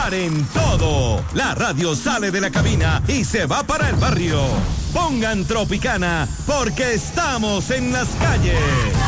Paren todo. La radio sale de la cabina y se va para el barrio. Pongan Tropicana porque estamos en las calles.